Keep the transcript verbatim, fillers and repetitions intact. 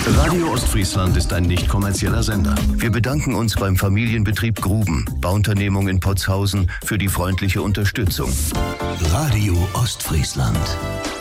Radio Ostfriesland ist ein nicht kommerzieller Sender. Wir bedanken uns beim Familienbetrieb Gruben, Bauunternehmung in Potshausen, für die freundliche Unterstützung. Radio Ostfriesland.